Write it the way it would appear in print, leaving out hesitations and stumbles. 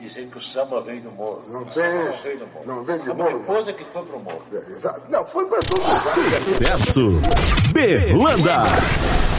dizer que o samba veio do morro. Não O vem, samba não veio do morro. não vem de A morro. minha esposa que foi pro morro. Exato. Não, foi para todo lugar. Sucesso. Berlanda.